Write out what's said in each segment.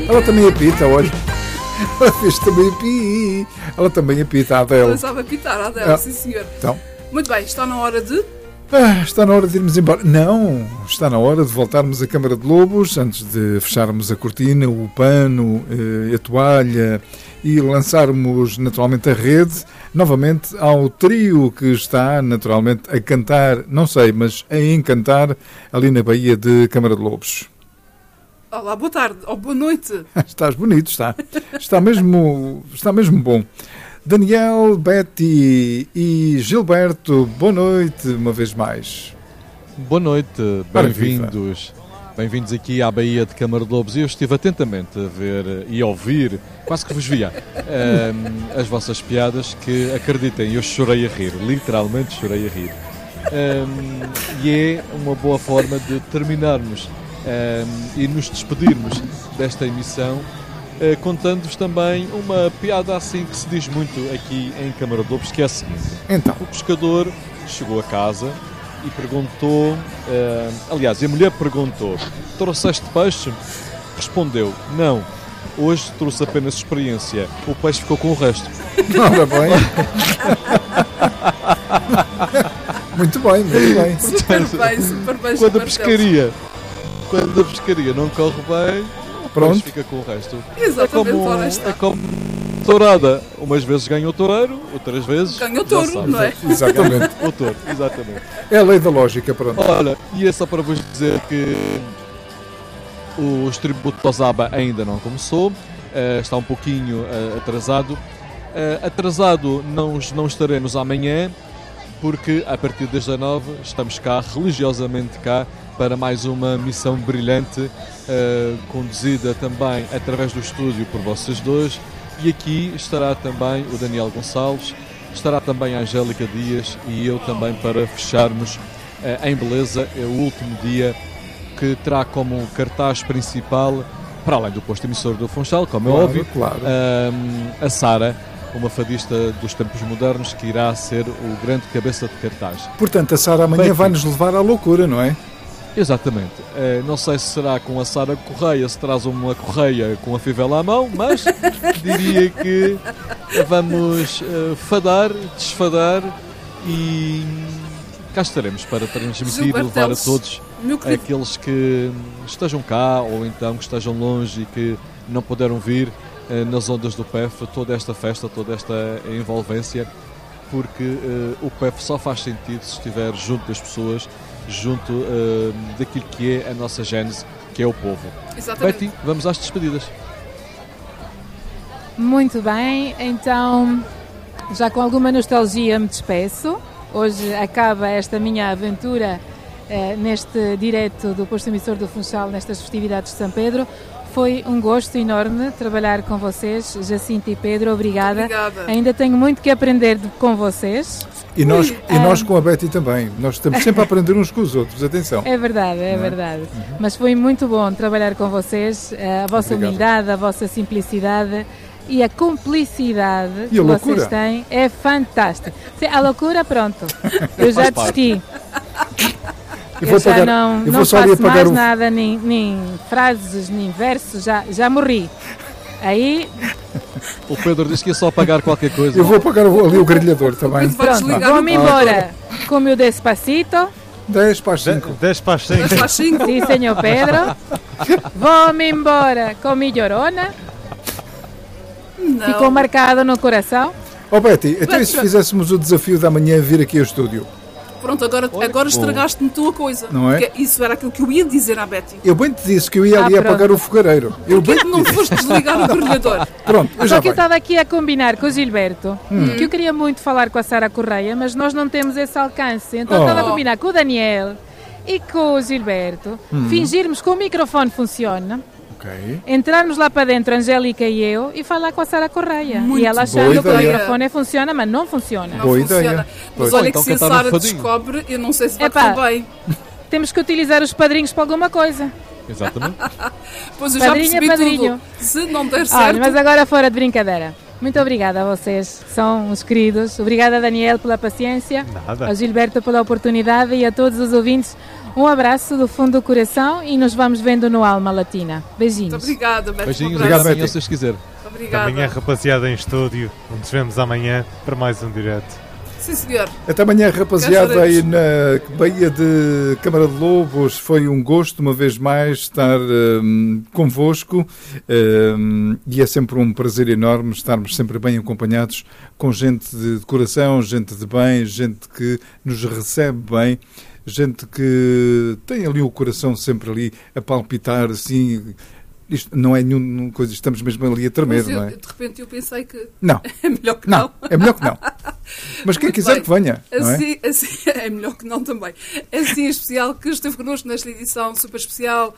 Ela também apita, olha. Ela fez também pi. Ela também apita, a Adele. Ela sabe apitar, a Adele, sim senhor. Então. Muito bem, está na hora de... Está na hora de irmos embora. Não, está na hora de voltarmos à Câmara de Lobos, antes de fecharmos a cortina, o pano, a toalha e lançarmos naturalmente a rede, novamente ao trio que está naturalmente a cantar, não sei, mas a encantar ali na Baía de Câmara de Lobos. Olá, boa tarde, ou boa noite. Estás bonito, está. Está mesmo bom. Daniel, Betty e Gilberto, boa noite uma vez mais. Boa noite, bem-vindos aqui à Baía de Câmara de Lobos. Eu estive atentamente a ver e a ouvir, quase que vos via, as vossas piadas, que acreditem, eu chorei a rir, literalmente chorei a rir. E é uma boa forma de terminarmos e nos despedirmos desta emissão, contando-vos também uma piada assim que se diz muito aqui em Câmara de Lobos, que é a seguinte. Então. O pescador chegou a casa e perguntou, aliás, a mulher perguntou: trouxeste peixe? Respondeu: não, hoje trouxe apenas experiência, o peixe ficou com o resto. Ora bem. Muito bem. Super bem. Quando a pescaria não corre bem, pronto, fica com o resto. Exatamente, é como tourada. Umas vezes ganha o toureiro, outras vezes ganha o touro, não é? Exatamente. O touro, exatamente. É a lei da lógica, pronto. Olha, e é só para vos dizer que o tributo ao Zaba ainda não começou, está um pouquinho atrasado. Atrasado não estaremos amanhã, porque a partir das 19 estamos cá, religiosamente cá, para mais uma missão brilhante, conduzida também através do estúdio por vocês dois, e aqui estará também o Daniel Gonçalves, estará também a Angélica Dias e eu também, para fecharmos em beleza o último dia, que terá como cartaz principal, para além do posto emissor do Funchal, como é óbvio, claro. A Sara, uma fadista dos tempos modernos, que irá ser o grande cabeça de cartaz. Portanto, a Sara amanhã vai nos levar à loucura, não é? Exatamente. Não sei se será com a Sara Correia, se traz uma correia com a fivela à mão, mas diria que vamos fadar, desfadar e cá estaremos para transmitir e levar a todos, aqueles que estejam cá ou então que estejam longe e que não puderam vir, nas ondas do PEF, toda esta festa, toda esta envolvência, porque o PEF só faz sentido se estiver junto das pessoas, junto daquilo que é a nossa gênese, que é o povo. Exatamente. Betty, vamos às despedidas. Muito bem, então, já com alguma nostalgia me despeço. Hoje acaba esta minha aventura neste direto do posto emissor do Funchal, nestas festividades de São Pedro. Foi um gosto enorme trabalhar com vocês, Jacinto e Pedro, obrigada. Ainda tenho muito que aprender com vocês. E nós com a Betty também. Nós estamos sempre a aprender uns com os outros, atenção. É verdade. Mas foi muito bom trabalhar com vocês, a vossa humildade, a vossa simplicidade e a cumplicidade que vocês têm é fantástica. A loucura, pronto, eu já desisti. Eu já não faço mais nada, nem frases, nem versos, já morri. Aí... O Pedro disse que ia só apagar qualquer coisa. Eu vou apagar ali o grelhador também. Pronto, vou-me embora com o meu Despacito. 10 para as 5. 10 para as 5. Sim, senhor Pedro. Vou-me embora com mi Llorona. Ficou marcado no coração. Betty, então e se fizéssemos o desafio da manhã vir aqui ao estúdio? Pronto, agora estragaste-me tu a coisa. Não é? Porque isso era aquilo que eu ia dizer à Betty. Eu bem te disse que eu ia ali apagar o fogareiro. Porquê que não foste desligar o grelhador? Pronto, eu já Só que eu estava aqui a combinar com o Gilberto, que eu queria muito falar com a Sara Correia, mas nós não temos esse alcance. Então estava a combinar com o Daniel e com o Gilberto, fingirmos que o microfone funciona. Okay. Entrarmos lá para dentro, Angélica e eu, e falar com a Sara Correia. Muito e ela achando que o ideia. microfone funciona, mas não funciona. Não funciona. Ideia. Mas olha que se a Sara descobre, eu não sei se vai correr bem. Temos que utilizar os padrinhos para alguma coisa. Exatamente. Pois eu já percebi padrinho. Tudo. Se não der certo... Mas agora fora de brincadeira. Muito obrigada a vocês, são uns queridos. Obrigada, Daniel, pela paciência. Nada. A Gilberto pela oportunidade e a todos os ouvintes. Um abraço do fundo do coração e nos vamos vendo no Alma Latina. Beijinhos. Muito obrigada, Betty. Beijinhos, obrigado, Betty. Se vocês quiserem. Obrigada. Amanhã, rapaziada, em estúdio. Nos vemos amanhã para mais um direto. Sim, senhor. Até amanhã, rapaziada, aí na Baía de Câmara de Lobos. Foi um gosto, uma vez mais, estar convosco e é sempre um prazer enorme estarmos sempre bem acompanhados com gente de coração, gente de bem, gente que nos recebe bem, gente que tem ali o coração sempre ali a palpitar, assim. Isto não é nenhuma coisa, estamos mesmo ali a tremer, não é? De repente eu pensei que não. É melhor que não. É melhor que não. Mas quem Muito quiser bem. que venha, não é? Assim, é melhor que não também. Assim em especial que esteve connosco nesta edição super especial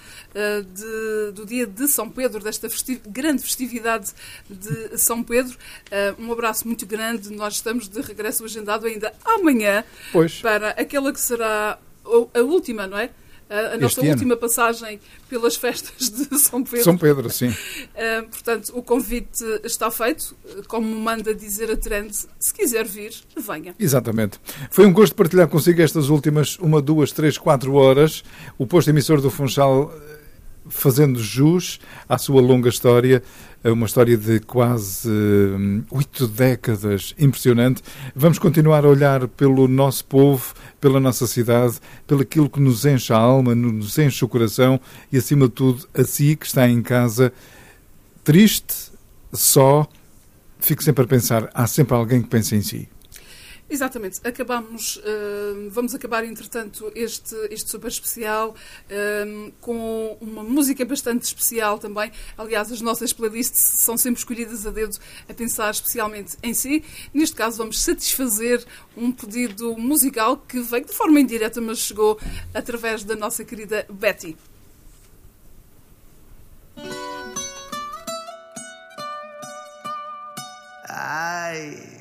do dia de São Pedro, desta grande festividade de São Pedro. Um abraço muito grande. Nós estamos de regresso agendado ainda amanhã para aquela que será a última, não é? A nossa última passagem pelas festas de São Pedro. São Pedro, sim. Portanto, o convite está feito, como manda dizer a trend, se quiser vir, venha. Exatamente. Foi um gosto partilhar consigo estas últimas 1, 2, 3, 4 horas, o posto emissor do Funchal fazendo jus à sua longa história, uma história de quase 8 décadas, impressionante. Vamos continuar a olhar pelo nosso povo, pela nossa cidade, pelo aquilo que nos enche a alma, nos enche o coração e, acima de tudo, a si que está em casa, triste, só, fico sempre a pensar, há sempre alguém que pensa em si. Exatamente. Vamos acabar, entretanto, este super especial com uma música bastante especial também. Aliás, as nossas playlists são sempre escolhidas a dedo a pensar especialmente em si. Neste caso, vamos satisfazer um pedido musical que veio de forma indireta, mas chegou através da nossa querida Betty. Ai...